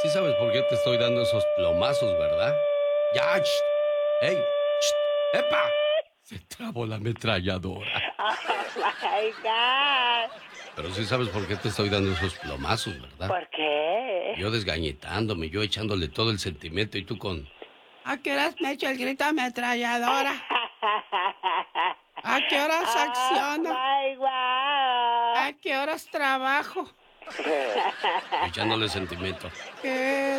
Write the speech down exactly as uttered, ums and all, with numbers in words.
Sí sabes por qué te estoy dando esos plomazos, ¿verdad? ¡Ya! ¡Shh! ¡Ey! ¡Shh! ¡Epa! Se trabó la ametralladora. Oh my God. Pero sí sabes por qué te estoy dando esos plomazos, ¿verdad? ¿Por qué? Yo desgañitándome, yo echándole todo el sentimiento y tú con... ¿A qué horas me echo el grito ametralladora? ¿A qué horas acciono? Oh my God. ¿A qué horas trabajo? echándole sentimiento. ¿Qué